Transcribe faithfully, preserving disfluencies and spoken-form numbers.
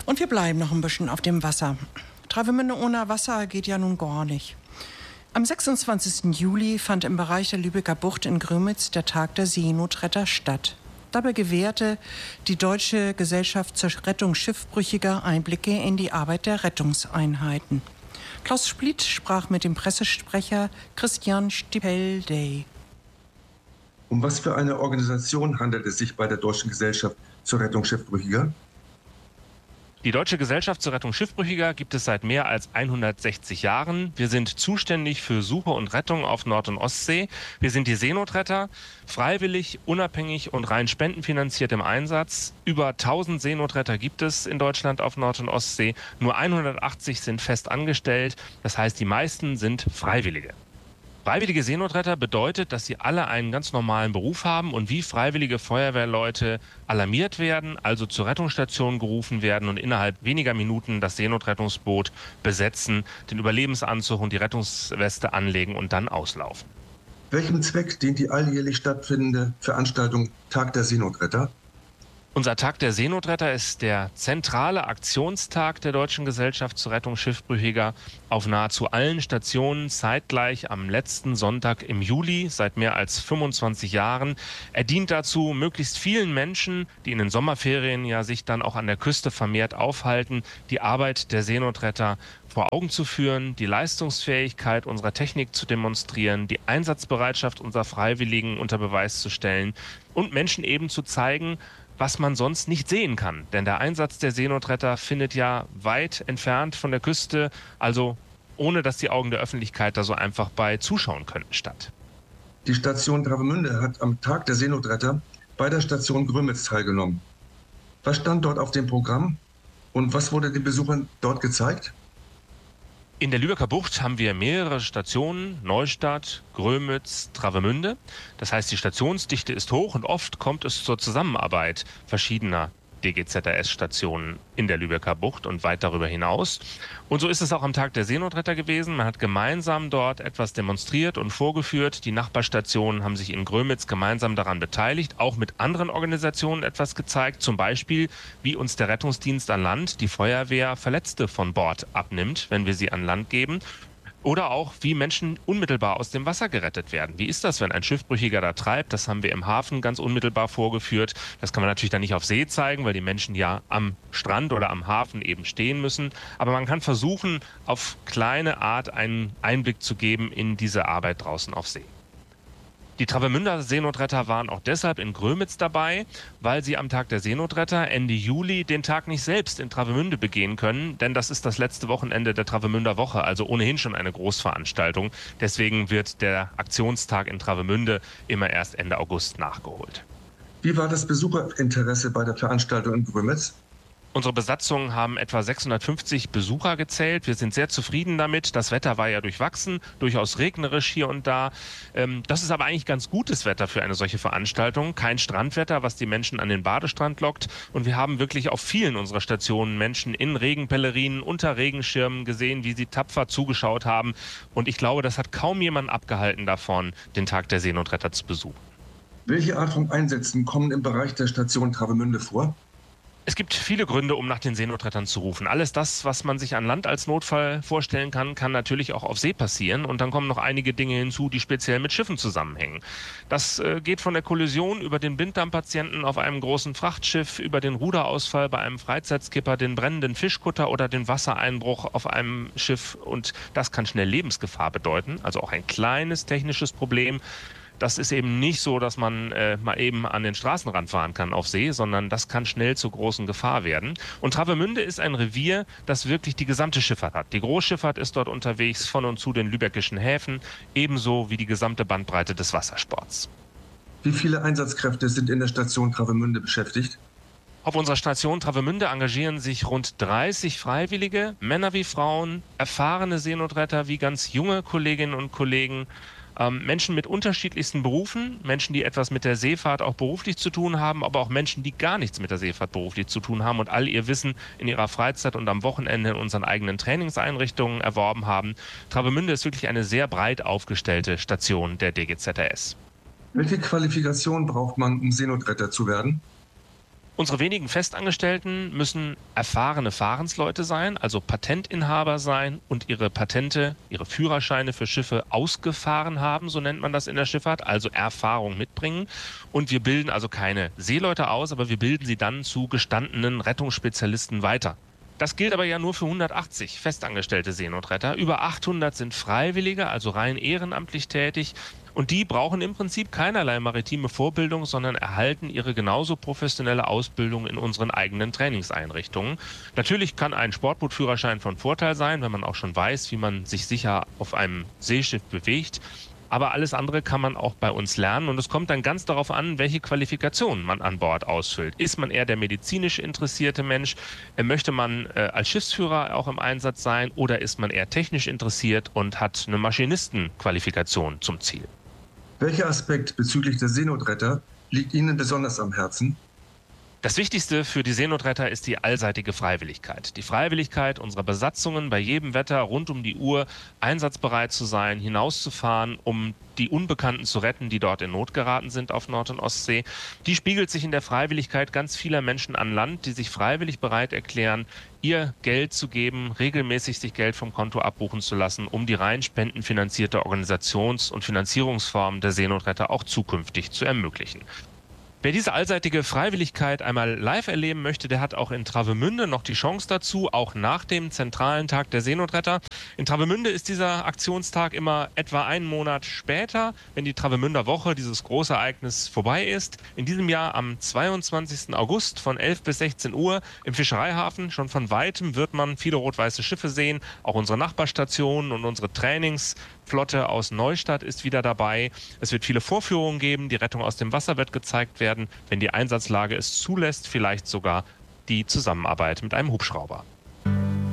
Und wir bleiben noch ein bisschen auf dem Wasser. Travemünde ohne Wasser geht ja nun gar nicht. Am sechsundzwanzigsten Juli fand im Bereich der Lübecker Bucht in Grömitz der Tag der Seenotretter statt. Dabei gewährte die Deutsche Gesellschaft zur Rettung Schiffbrüchiger Einblicke in die Arbeit der Rettungseinheiten. Klaus Splitt sprach mit dem Pressesprecher Christian Stipeldey. Um was für eine Organisation handelt es sich bei der Deutschen Gesellschaft zur Rettung Schiffbrüchiger? Die Deutsche Gesellschaft zur Rettung Schiffbrüchiger gibt es seit mehr als hundertsechzig Jahren. Wir sind zuständig für Suche und Rettung auf Nord- und Ostsee. Wir sind die Seenotretter, freiwillig, unabhängig und rein spendenfinanziert im Einsatz. Über tausend Seenotretter gibt es in Deutschland auf Nord- und Ostsee. Nur hundertachtzig sind fest angestellt. Das heißt, die meisten sind Freiwillige. Freiwillige Seenotretter bedeutet, dass sie alle einen ganz normalen Beruf haben und wie freiwillige Feuerwehrleute alarmiert werden, also zur Rettungsstation gerufen werden und innerhalb weniger Minuten das Seenotrettungsboot besetzen, den Überlebensanzug und die Rettungsweste anlegen und dann auslaufen. Welchem Zweck dient die alljährlich stattfindende Veranstaltung Tag der Seenotretter? Unser Tag der Seenotretter ist der zentrale Aktionstag der Deutschen Gesellschaft zur Rettung Schiffbrüchiger auf nahezu allen Stationen zeitgleich am letzten Sonntag im Juli seit mehr als fünfundzwanzig Jahren. Er dient dazu, möglichst vielen Menschen, die in den Sommerferien ja sich dann auch an der Küste vermehrt aufhalten, die Arbeit der Seenotretter vor Augen zu führen, die Leistungsfähigkeit unserer Technik zu demonstrieren, die Einsatzbereitschaft unserer Freiwilligen unter Beweis zu stellen und Menschen eben zu zeigen, was man sonst nicht sehen kann. Denn der Einsatz der Seenotretter findet ja weit entfernt von der Küste, also ohne dass die Augen der Öffentlichkeit da so einfach bei zuschauen könnten, statt. Die Station Travemünde hat am Tag der Seenotretter bei der Station Grömitz teilgenommen. Was stand dort auf dem Programm und was wurde den Besuchern dort gezeigt? In der Lübecker Bucht haben wir mehrere Stationen, Neustadt, Grömitz, Travemünde. Das heißt, die Stationsdichte ist hoch und oft kommt es zur Zusammenarbeit verschiedener D G Z R S-Stationen in der Lübecker Bucht und weit darüber hinaus. Und so ist es auch am Tag der Seenotretter gewesen. Man hat gemeinsam dort etwas demonstriert und vorgeführt. Die Nachbarstationen haben sich in Grömitz gemeinsam daran beteiligt, auch mit anderen Organisationen etwas gezeigt. Zum Beispiel, wie uns der Rettungsdienst an Land, die Feuerwehr, Verletzte von Bord abnimmt, wenn wir sie an Land geben. Oder auch, wie Menschen unmittelbar aus dem Wasser gerettet werden. Wie ist das, wenn ein Schiffbrüchiger da treibt? Das haben wir im Hafen ganz unmittelbar vorgeführt. Das kann man natürlich dann nicht auf See zeigen, weil die Menschen ja am Strand oder am Hafen eben stehen müssen. Aber man kann versuchen, auf kleine Art einen Einblick zu geben in diese Arbeit draußen auf See. Die Travemünder Seenotretter waren auch deshalb in Grömitz dabei, weil sie am Tag der Seenotretter Ende Juli den Tag nicht selbst in Travemünde begehen können, denn das ist das letzte Wochenende der Travemünder Woche, also ohnehin schon eine Großveranstaltung. Deswegen wird der Aktionstag in Travemünde immer erst Ende August nachgeholt. Wie war das Besucherinteresse bei der Veranstaltung in Grömitz? Unsere Besatzungen haben etwa sechshundertfünfzig Besucher gezählt. Wir sind sehr zufrieden damit. Das Wetter war ja durchwachsen, durchaus regnerisch hier und da. Das ist aber eigentlich ganz gutes Wetter für eine solche Veranstaltung. Kein Strandwetter, was die Menschen an den Badestrand lockt. Und wir haben wirklich auf vielen unserer Stationen Menschen in Regenpellerinen, unter Regenschirmen gesehen, wie sie tapfer zugeschaut haben. Und ich glaube, das hat kaum jemanden abgehalten davon, den Tag der Seenotretter zu besuchen. Welche Art von Einsätzen kommen im Bereich der Station Travemünde vor? Es gibt viele Gründe, um nach den Seenotrettern zu rufen. Alles das, was man sich an Land als Notfall vorstellen kann, kann natürlich auch auf See passieren. Und dann kommen noch einige Dinge hinzu, die speziell mit Schiffen zusammenhängen. Das äh, geht von der Kollision über den Blinddarmpatienten auf einem großen Frachtschiff, über den Ruderausfall bei einem Freizeitskipper, den brennenden Fischkutter oder den Wassereinbruch auf einem Schiff. Und das kann schnell Lebensgefahr bedeuten, also auch ein kleines technisches Problem. Das ist eben nicht so, dass man äh, mal eben an den Straßenrand fahren kann auf See, sondern das kann schnell zur großen Gefahr werden. Und Travemünde ist ein Revier, das wirklich die gesamte Schifffahrt hat. Die Großschifffahrt ist dort unterwegs von und zu den lübeckischen Häfen, ebenso wie die gesamte Bandbreite des Wassersports. Wie viele Einsatzkräfte sind in der Station Travemünde beschäftigt? Auf unserer Station Travemünde engagieren sich rund dreißig Freiwillige, Männer wie Frauen, erfahrene Seenotretter wie ganz junge Kolleginnen und Kollegen, ähm, Menschen mit unterschiedlichsten Berufen, Menschen, die etwas mit der Seefahrt auch beruflich zu tun haben, aber auch Menschen, die gar nichts mit der Seefahrt beruflich zu tun haben und all ihr Wissen in ihrer Freizeit und am Wochenende in unseren eigenen Trainingseinrichtungen erworben haben. Travemünde ist wirklich eine sehr breit aufgestellte Station der D G Z R S. Welche Qualifikation braucht man, um Seenotretter zu werden? Unsere wenigen Festangestellten müssen erfahrene Fahrensleute sein, also Patentinhaber sein und ihre Patente, ihre Führerscheine für Schiffe ausgefahren haben, so nennt man das in der Schifffahrt, also Erfahrung mitbringen. Und wir bilden also keine Seeleute aus, aber wir bilden sie dann zu gestandenen Rettungsspezialisten weiter. Das gilt aber ja nur für hundertachtzig festangestellte Seenotretter. Über achthundert sind Freiwillige, also rein ehrenamtlich tätig. Und die brauchen im Prinzip keinerlei maritime Vorbildung, sondern erhalten ihre genauso professionelle Ausbildung in unseren eigenen Trainingseinrichtungen. Natürlich kann ein Sportbootführerschein von Vorteil sein, wenn man auch schon weiß, wie man sich sicher auf einem Seeschiff bewegt. Aber alles andere kann man auch bei uns lernen und es kommt dann ganz darauf an, welche Qualifikationen man an Bord ausfüllt. Ist man eher der medizinisch interessierte Mensch? Möchte man äh, als Schiffsführer auch im Einsatz sein oder ist man eher technisch interessiert und hat eine Maschinistenqualifikation zum Ziel? Welcher Aspekt bezüglich der Seenotretter liegt Ihnen besonders am Herzen? Das Wichtigste für die Seenotretter ist die allseitige Freiwilligkeit. Die Freiwilligkeit unserer Besatzungen, bei jedem Wetter rund um die Uhr einsatzbereit zu sein, hinauszufahren, um die Unbekannten zu retten, die dort in Not geraten sind auf Nord- und Ostsee. Die spiegelt sich in der Freiwilligkeit ganz vieler Menschen an Land, die sich freiwillig bereit erklären, ihr Geld zu geben, regelmäßig sich Geld vom Konto abbuchen zu lassen, um die rein spendenfinanzierte Organisations- und Finanzierungsform der Seenotretter auch zukünftig zu ermöglichen. Wer diese allseitige Freiwilligkeit einmal live erleben möchte, der hat auch in Travemünde noch die Chance dazu, auch nach dem zentralen Tag der Seenotretter. In Travemünde ist dieser Aktionstag immer etwa einen Monat später, wenn die Travemünder Woche, dieses große Ereignis, vorbei ist. In diesem Jahr am zweiundzwanzigsten August von elf bis sechzehn Uhr im Fischereihafen. Schon von Weitem wird man viele rot-weiße Schiffe sehen, auch unsere Nachbarstationen und unsere Trainingsflotte aus Neustadt ist wieder dabei. Es wird viele Vorführungen geben, die Rettung aus dem Wasser wird gezeigt werden. Wenn die Einsatzlage es zulässt, vielleicht sogar die Zusammenarbeit mit einem Hubschrauber.